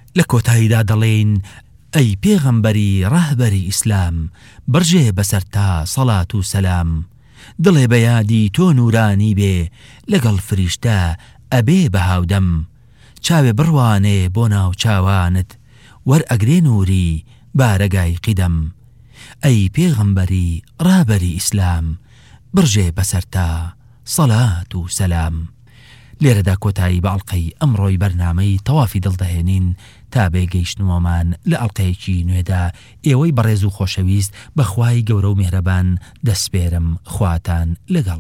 لە کۆتاییدا دەڵێن ئەی پێغەمبەری ڕاهبەری ئیسلام بڕژێ بەسەر تا سەڵات و سەلام دڵێ بە یادی تۆ نورانی بێ لەگەڵ فریشتە ئەبێ بە هاودەم چاوێ بڕوانێ بۆ ناو چاوانت وەرئەگرێ نووری بارەگای قیدەم ئەی پێغەمبەری ڕاهبەری ئیسلام بڕژێ بەسەر تا سەڵات و سەلام. لێرەدا کۆتایی بە ئەڵقەی ئەمڕۆی بەرنامەی تەوافی دڵدەهێنین تا بێگەیشتنەوەمان لە ئەڵقەیەکی نوێدا ئێوەی بەڕێز و خۆشەویست بەخوای گەورە و میهرەبان دەسپێرم خواتان لەگەڵ.